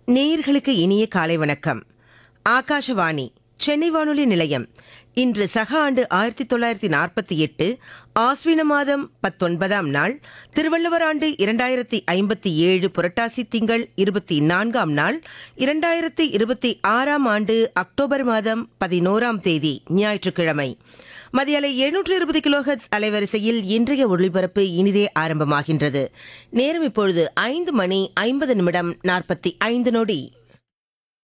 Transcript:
நேயர்களுக்கு இனிய காலை வணக்கம். ஆகாஷவாணி சென்னை வானொலி நிலையம். இன்று சக ஆண்டு 1948 ஆஸ்வின மாதம் 19ஆம் நாள், திருவள்ளுவர் ஆண்டு 2057 புரட்டாசி திங்கள் 24ஆம் நாள், 2026ஆம் ஆண்டு அக்டோபர் மாதம் 11ஆம் தேதி ஞாயிற்றுக்கிழமை. மதியலை 720 கிலோஹெர்ட்ஸ் அலைவரிசையில் இன்றைய ஒளிபரப்பு இனிதே ஆரம்பமாகின்றது. நேரம் இப்பொழுது 5 மணி 50 நிமிடம் 45 நொடி.